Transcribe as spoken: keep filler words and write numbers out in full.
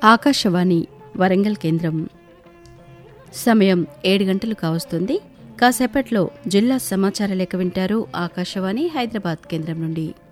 ఆకాశవాణి వరంగల్ కేంద్రం. సమయం ఏడు గంటలు కావస్తుంది. కాసేపట్లో జిల్లా సమాచార లేఖ వింటారు ఆకాశవాణి హైదరాబాద్ కేంద్రం నుండి.